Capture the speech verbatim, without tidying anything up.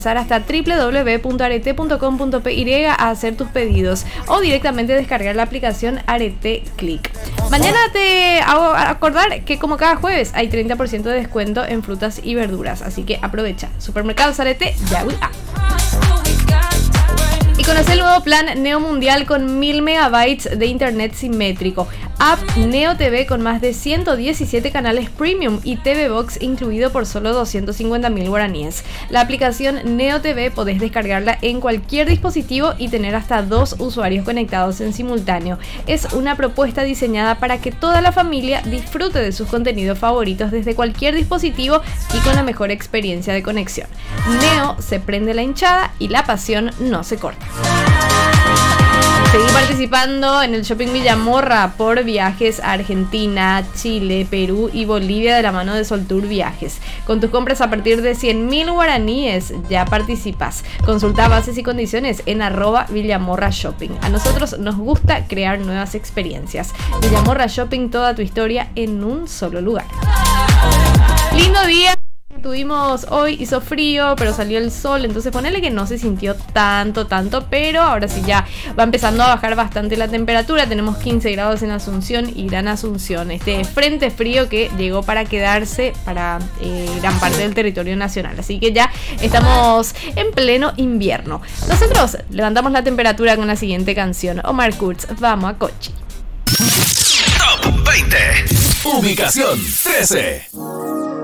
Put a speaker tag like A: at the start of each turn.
A: hasta doble u doble u doble u punto arete punto com punto pe y a hacer tus pedidos o directamente descargar la aplicación Arete Click. Mañana te hago acordar que como cada jueves hay treinta por ciento de descuento en frutas y verduras, así que aprovecha. Supermercados Arete, ya we are. Y conoce el nuevo plan Neo Mundial con mil megabytes de internet simétrico. App Neo T V con más de ciento diecisiete canales premium y T V Box incluido por solo doscientos cincuenta mil guaraníes. La aplicación Neo T V podés descargarla en cualquier dispositivo y tener hasta dos usuarios conectados en simultáneo. Es una propuesta diseñada para que toda la familia disfrute de sus contenidos favoritos desde cualquier dispositivo y con la mejor experiencia de conexión. Neo se prende la hinchada y la pasión no se corta. Seguí participando en el Shopping Villamorra por viajes a Argentina, Chile, Perú y Bolivia de la mano de Soltour Viajes. Con tus compras a partir de cien mil guaraníes ya participas. Consulta bases y condiciones en arroba Villamorra Shopping. A nosotros nos gusta crear nuevas experiencias. Villamorra Shopping, toda tu historia en un solo lugar. Lindo día tuvimos hoy, hizo frío, pero salió el sol, entonces ponele que no se sintió tanto, tanto, pero ahora sí ya va empezando a bajar bastante la temperatura. Tenemos quince grados en Asunción y Gran Asunción. Este frente frío que llegó para quedarse para eh, gran parte del territorio nacional, así que ya estamos en pleno invierno. Nosotros levantamos la temperatura con la siguiente canción. Omar Kurz, vamos a Cochi.
B: Top veinte. Ubicación trece.